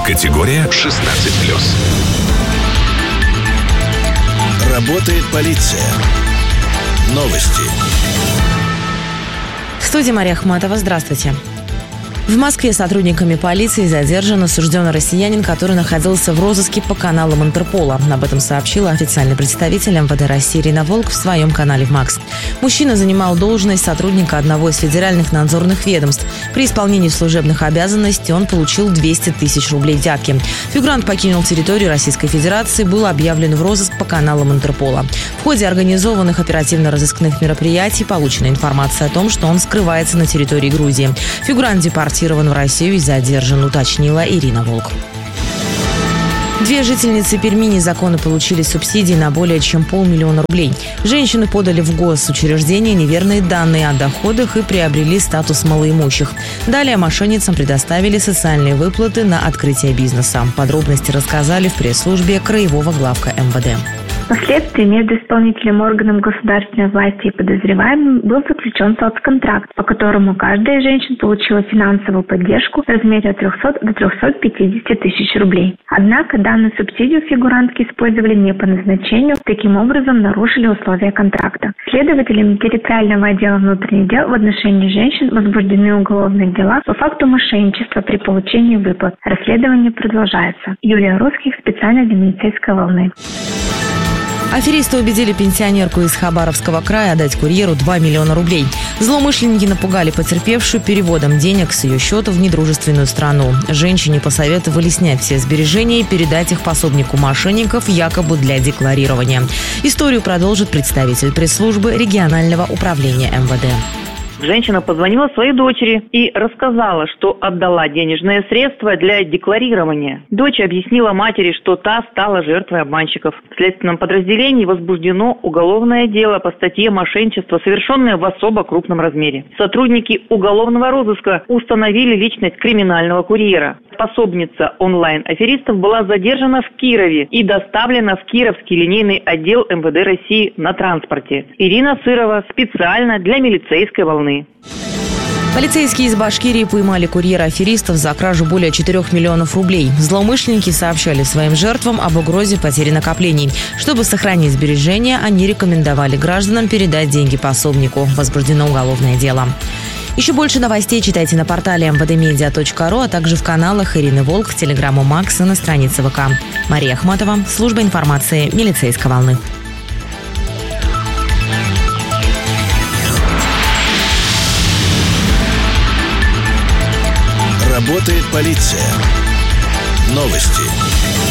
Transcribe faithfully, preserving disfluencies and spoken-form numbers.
Категория шестнадцать плюс. Работает полиция. Новости. В студии Мария Ахматова. Здравствуйте. В Москве сотрудниками полиции задержан осужденный россиянин, который находился в розыске по каналам Интерпола. Об этом сообщила официальный представитель эм вэ дэ России Ирина Волк в своем канале в Макс. Мужчина занимал должность сотрудника одного из федеральных надзорных ведомств. При исполнении служебных обязанностей он получил двести тысяч рублей взятки. Фигурант покинул территорию Российской Федерации, был объявлен в розыск по каналам Интерпола. В ходе организованных оперативно-розыскных мероприятий получена информация о том, что он скрывается на территории Грузии. Фигурант депортирован в Россию и задержан, уточнила Ирина Волк. Две жительницы Перми незаконно получили субсидии на более чем полмиллиона рублей. Женщины подали в госучреждение неверные данные о доходах и приобрели статус малоимущих. Далее мошенницам предоставили социальные выплаты на открытие бизнеса. Подробности рассказали в пресс-службе краевого главка эм вэ дэ. Впоследствии между исполнительным органом государственной власти и подозреваемым был заключен соцконтракт, по которому каждая из женщин получила финансовую поддержку в размере от трехсот до трехсот пятидесяти тысяч рублей. Однако данную субсидию фигурантки использовали не по назначению, таким образом нарушили условия контракта. Следователями территориального отдела внутренних дел в отношении женщин возбуждены уголовные дела по факту мошенничества при получении выплат. Расследование продолжается. Юлия Русских, специально для милицейской волны. Аферисты убедили пенсионерку из Хабаровского края отдать курьеру два миллиона рублей. Злоумышленники напугали потерпевшую переводом денег с ее счета в недружественную страну. Женщине посоветовали снять все сбережения и передать их пособнику мошенников якобы для декларирования. Историю продолжит представитель пресс-службы регионального управления эм вэ дэ. Женщина позвонила своей дочери и рассказала, что отдала денежные средства для декларирования. Дочь объяснила матери, что та стала жертвой обманщиков. В следственном подразделении возбуждено уголовное дело по статье «Мошенничество, совершенное в особо крупном размере». Сотрудники уголовного розыска установили личность криминального курьера. Пособница онлайн-аферистов была задержана в Кирове и доставлена в Кировский линейный отдел эм вэ дэ России на транспорте. Ирина Сырова специально для милицейской волны. Полицейские из Башкирии поймали курьера аферистов за кражу более четырёх миллионов рублей. Злоумышленники сообщали своим жертвам об угрозе потери накоплений. Чтобы сохранить сбережения, они рекомендовали гражданам передать деньги пособнику. Возбуждено уголовное дело. Еще больше новостей читайте на портале эм вэ дэ медиа точка ру, а также в каналах Ирины Волк, в телеграм Макс и на странице вэ ка. Мария Ахматова, служба информации милицейской волны. Работает полиция. Новости.